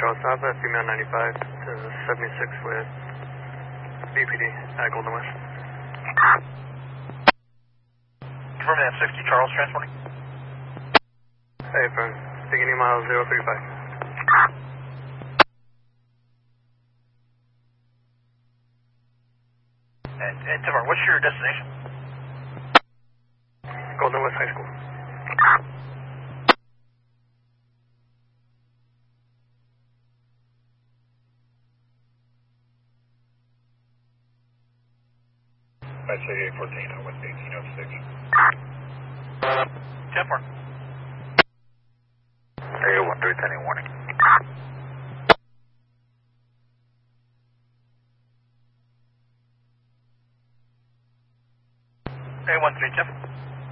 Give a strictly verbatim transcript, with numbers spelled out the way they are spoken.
Charles Alpha, female ninety-five to seventy-six with B P D at Golden West. Confirm that sixty, Charles, transporting. Hey, firm. Beginning mile zero three five. And, and Tavor, what's your destination? Golden West High School. five eight fourteen, uh, West eighteen oh six. ten four. eight oh one three, ten eight warning. eight one three, Jeff.